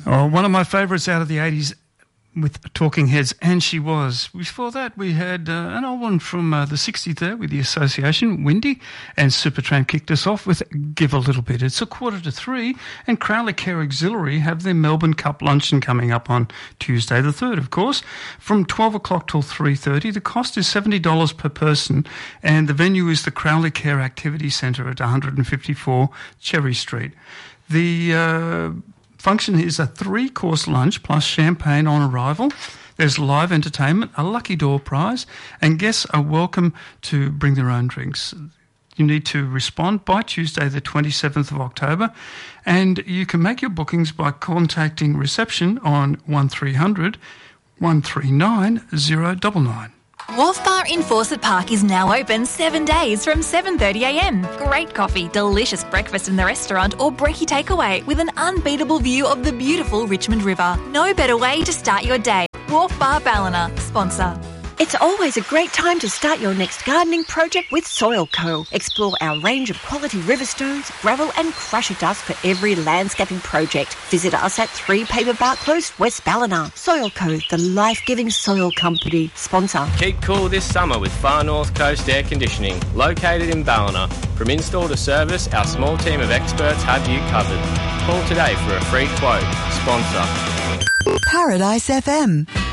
Oh, one of my favourites out of the 80s with Talking Heads, And She Was. Before that, we had an old one from the 60s there with the Association, Windy, and Supertramp kicked us off with Give a Little Bit. It's 2:45, and Crowley Care Auxiliary have their Melbourne Cup luncheon coming up on Tuesday the 3rd, of course, from 12 o'clock till 3:30. The cost is $70 per person, and the venue is the Crowley Care Activity Centre at 154 Cherry Street. The function is a 3-course lunch plus champagne on arrival. There's live entertainment, a lucky door prize, and guests are welcome to bring their own drinks. You need to respond by Tuesday the 27th of October, and you can make your bookings by contacting reception on 1300 139 099. Wharf Bar in Fawcett Park is now open 7 days from 7:30am. Great coffee, delicious breakfast in the restaurant or brekkie takeaway with an unbeatable view of the beautiful Richmond River. No better way to start your day. Wharf Bar Ballina, sponsor. It's always a great time to start your next gardening project with Soil Co. Explore our range of quality river stones, gravel and crusher dust for every landscaping project. Visit us at 3 Paperbark Close, West Ballina. Soil Co, the life-giving soil company. Sponsor. Keep cool this summer with Far North Coast Air Conditioning, located in Ballina. From install to service, our small team of experts have you covered. Call today for a free quote. Sponsor. Paradise FM.